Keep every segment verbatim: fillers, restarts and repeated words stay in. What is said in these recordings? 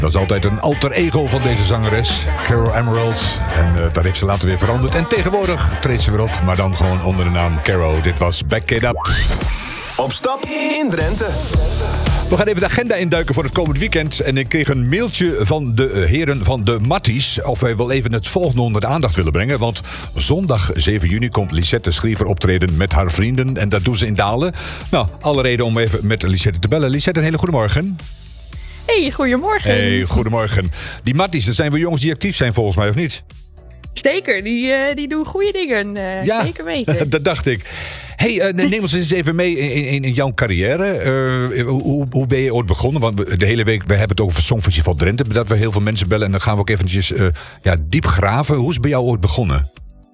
Dat is altijd een alter ego van deze zangeres, Carol Emerald. En uh, daar heeft ze later weer veranderd. En tegenwoordig treedt ze weer op, maar dan gewoon onder de naam Caro. Dit was Back It Up. Op stap in Drenthe. We gaan even de agenda induiken voor het komend weekend. En ik kreeg een mailtje van de heren van de Matties of wij wel even het volgende onder de aandacht willen brengen. Want zondag zeven juni komt Lisette Schriever optreden met haar vrienden. En dat doen ze in Dalen. Nou, alle reden om even met Lisette te bellen. Lisette, een hele goede morgen. Hey, goedemorgen. Hey, goedemorgen. Die Matties, dat zijn wel jongens die actief zijn volgens mij, of niet? Zeker, die, uh, die doen goede dingen. Uh, ja, zeker weten. Dat dacht ik. Hey, uh, neem ons eens even mee in, in, in jouw carrière. Uh, hoe, hoe ben je ooit begonnen? Want de hele week, we hebben het over Songfestival Drenthe. Dat we heel veel mensen bellen. En dan gaan we ook eventjes uh, ja, diep graven. Hoe is het bij jou ooit begonnen?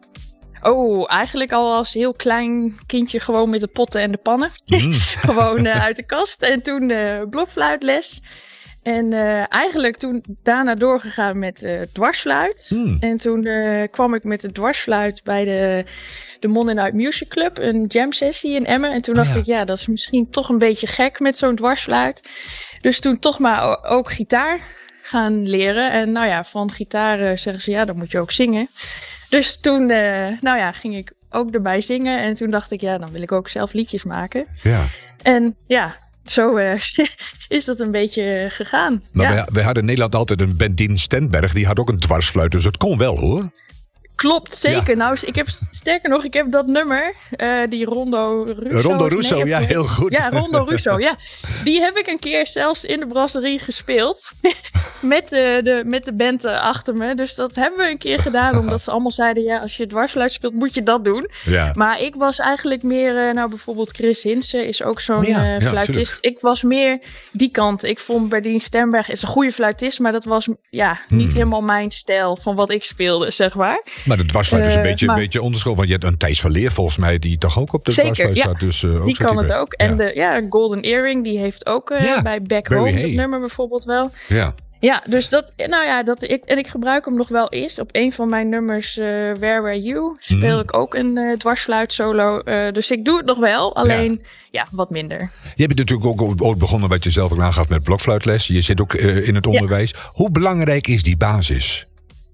Oh, eigenlijk al als heel klein kindje gewoon met de potten en de pannen. Mm. gewoon uh, uit de kast. En toen uh, blokfluitles. En uh, eigenlijk toen daarna doorgegaan met uh, dwarsfluit. Mm. En toen uh, kwam ik met de dwarsfluit bij de, de Monday Night Music Club. Een jam sessie in Emmen. En toen dacht oh, ja. ik, ja, dat is misschien toch een beetje gek met zo'n dwarsfluit. Dus toen toch maar ook gitaar gaan leren. En nou ja, van gitaar uh, zeggen ze, ja, dan moet je ook zingen. Dus toen, uh, nou ja, ging ik ook erbij zingen. En toen dacht ik, ja, dan wil ik ook zelf liedjes maken. Ja. En ja... Zo uh, is dat een beetje gegaan. Maar ja. wij, wij hadden in Nederland altijd een Bendien Stenberg. Die had ook een dwarsfluit, dus het kon wel hoor. Klopt, zeker. Ja. Nou, ik heb, sterker nog, ik heb dat nummer, uh, die Rondo Russo. Rondo Russo, nee, ja, heel goed. Ja, Rondo Russo, ja. Die heb ik een keer zelfs in de brasserie gespeeld. met, de, de, met de band achter me. Dus dat hebben we een keer gedaan, omdat ze allemaal zeiden, ja, als je dwarsfluit speelt, moet je dat doen. Ja. Maar ik was eigenlijk meer, uh, nou bijvoorbeeld Chris Hinsen is ook zo'n ja, uh, fluitist. Ja, ik was meer die kant. Ik vond Berdien Stenberg is een goede fluitist, maar dat was ja, niet hmm. helemaal mijn stijl van wat ik speelde, zeg maar. Maar de dwarsfluit is een beetje, uh, maar, beetje onderschoven. Want je hebt een Thijs van Leer volgens mij die toch ook op de zeker, dwarsfluit ja. staat. Dus, uh, ook die kan het ook. En ja. de ja, Golden Earring die heeft ook uh, ja, bij Back Home het nummer bijvoorbeeld wel. Ja. Ja, dus dat, nou ja, dat ik, en ik gebruik hem nog wel eens. Op een van mijn nummers, uh, Where Were You, speel mm. ik ook een uh, dwarsfluit solo. Uh, dus ik doe het nog wel, alleen ja, ja wat minder. Je bent natuurlijk ook ooit begonnen wat je zelf ook aangaf met blokfluitles. Je zit ook uh, in het onderwijs. Ja. Hoe belangrijk is die basis?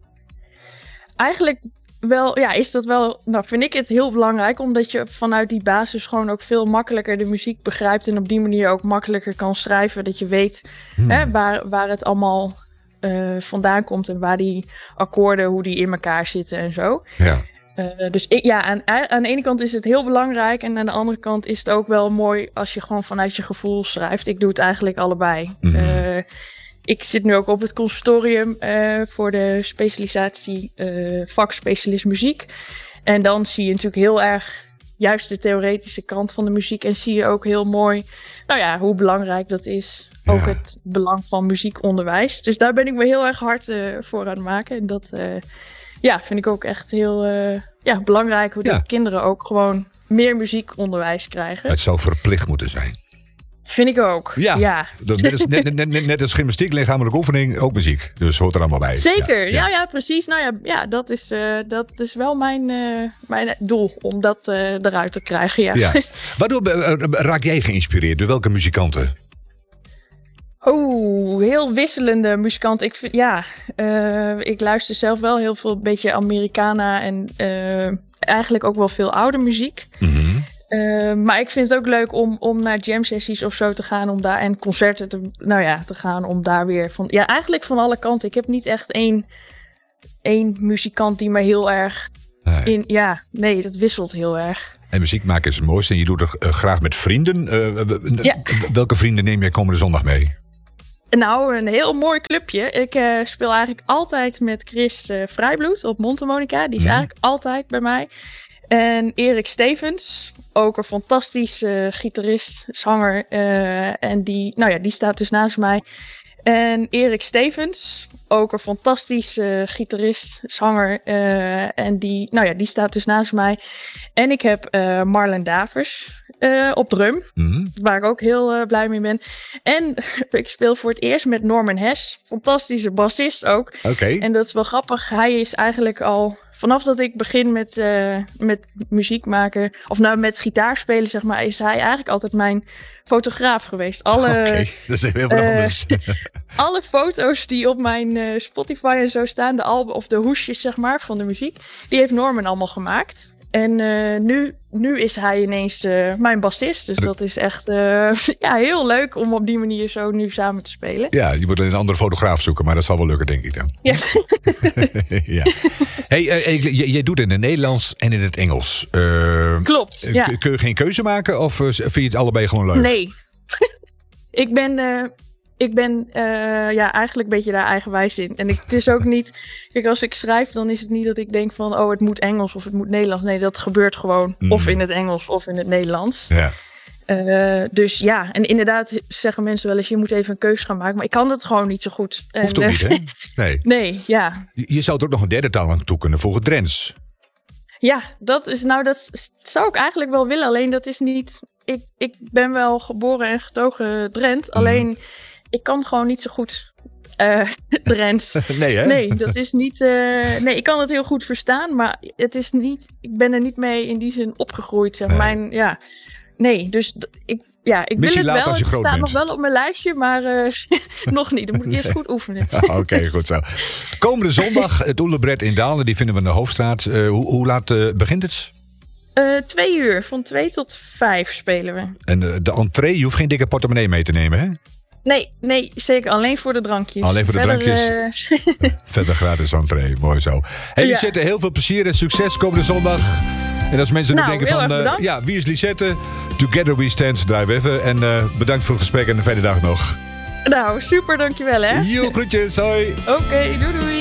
Eigenlijk wel, ja, is dat wel, nou vind ik het heel belangrijk. Omdat je vanuit die basis gewoon ook veel makkelijker de muziek begrijpt. En op die manier ook makkelijker kan schrijven. Dat je weet hmm. hè, waar, waar het allemaal uh, vandaan komt. En waar die akkoorden, hoe die in elkaar zitten en zo. Ja. Uh, dus ik, ja, aan, aan de ene kant is het heel belangrijk. En aan de andere kant is het ook wel mooi als je gewoon vanuit je gevoel schrijft. Ik doe het eigenlijk allebei. Hmm. Uh, Ik zit nu ook op het conservatorium uh, voor de specialisatie uh, vakspecialist muziek. En dan zie je natuurlijk heel erg juist de theoretische kant van de muziek. En zie je ook heel mooi, nou ja, hoe belangrijk dat is. Ja. Ook het belang van muziekonderwijs. Dus daar ben ik me heel erg hard uh, voor aan het maken. En dat uh, ja, vind ik ook echt heel uh, ja, belangrijk. Hoe ja. dat kinderen ook gewoon meer muziekonderwijs krijgen. Het zou verplicht moeten zijn. Vind ik ook, ja. ja. Dat net, als, net, net, net, net als gymnastiek, lichamelijke oefening, ook muziek. Dus hoort er allemaal bij. Zeker, ja, ja, ja precies. Nou ja, ja dat, is, uh, dat is wel mijn, uh, mijn doel om dat uh, eruit te krijgen, ja. ja. Waardoor uh, raak jij geïnspireerd? Door welke muzikanten? Oh, heel wisselende muzikanten. Ik, vind, ja, uh, ik luister zelf wel heel veel, een beetje Americana en uh, eigenlijk ook wel veel oude muziek. Mm-hmm. Uh, maar ik vind het ook leuk om, om naar jam sessies of zo te gaan om daar en concerten te, nou ja, te gaan om daar weer van. Ja, eigenlijk van alle kanten. Ik heb niet echt één, één muzikant die me heel erg nee. in. Ja, nee, dat wisselt heel erg. En muziek maken is het mooiste en je doet het uh, graag met vrienden. Uh, ja. Welke vrienden neem jij komende zondag mee? Nou, een heel mooi clubje. Ik uh, speel eigenlijk altijd met Chris uh, Vrijbloed op Mondharmonica. Die is mm. eigenlijk altijd bij mij. En Erik Stevens, ook een fantastische gitarist, zanger. Uh, en die, nou ja, die staat dus naast mij. En Erik Stevens, ook een fantastische gitarist, zanger. Uh, en die, nou ja, die staat dus naast mij. En ik heb uh, Marlen Davers. uh, op drum. Mm-hmm. Waar ik ook heel uh, blij mee ben. En ik speel voor het eerst met Norman Hess. Fantastische bassist ook. Oké. Okay. En dat is wel grappig. Hij is eigenlijk al... Vanaf dat ik begin met, uh, met muziek maken, of nou met gitaar spelen, zeg maar, is hij eigenlijk altijd mijn fotograaf geweest. Alle, Oké, okay, dat is heel veel uh, anders. alle foto's die op mijn uh, Spotify en zo staan, de album of de hoesjes, zeg maar, van de muziek, die heeft Norman allemaal gemaakt. En uh, nu, nu is hij ineens uh, mijn bassist. Dus dat is echt uh, ja, heel leuk om op die manier zo nu samen te spelen. Ja, je moet een andere fotograaf zoeken, maar dat zal wel lukken, denk ik dan. Ja. ja. Hey, uh, jij, jij doet in het Nederlands en in het Engels. Uh, Klopt, ja. Kun je geen keuze maken of uh, vind je het allebei gewoon leuk? Nee. ik ben... Uh, Ik ben uh, ja, eigenlijk een beetje daar eigenwijs in. En ik, het is ook niet... Kijk, als ik schrijf, dan is het niet dat ik denk van... Oh, het moet Engels of het moet Nederlands. Nee, dat gebeurt gewoon. Mm. Of in het Engels of in het Nederlands. Ja. Uh, dus ja, en inderdaad zeggen mensen wel eens... Je moet even een keuze gaan maken. Maar ik kan het gewoon niet zo goed. En, Hoeft ook niet, hè? Nee. Nee, ja. Je, je zou er ook nog een derde taal aan toe kunnen volgen. Drents. Ja, dat is nou, dat zou ik eigenlijk wel willen. Alleen dat is niet... Ik, ik ben wel geboren en getogen Drent. Alleen... Mm. Ik kan gewoon niet zo goed uh, Drents. nee, hè? Nee, dat is niet... Uh, nee, ik kan het heel goed verstaan, maar het is niet... Ik ben er niet mee in die zin opgegroeid, zeg. Nee. Mijn, ja, nee, dus d- ik, ja, ik Misschien wil het wel. Het staat bent. nog wel op mijn lijstje, maar uh, nog niet. Dan moet ik nee. eerst goed oefenen. Oké, okay, goed zo. Komende zondag, het Oelebret in Dalen, die vinden we in de Hoofdstraat. Uh, hoe, hoe laat uh, begint het? Uh, twee uur, van twee tot vijf spelen we. En uh, de entree, je hoeft geen dikke portemonnee mee te nemen, hè? Nee, nee, zeker. Alleen voor de drankjes. Alleen voor de Verder, drankjes. Uh... Verder gratis entree. Mooi zo. Hey, ja. Lisette, heel veel plezier en succes komende zondag. En als mensen nou, nu denken van... Uh, ja, wie is Lisette? Together we stand, draai we even. En uh, bedankt voor het gesprek en een fijne dag nog. Nou, super, dankjewel hè. Jo, groetjes, hoi. Oké, okay, doei doei.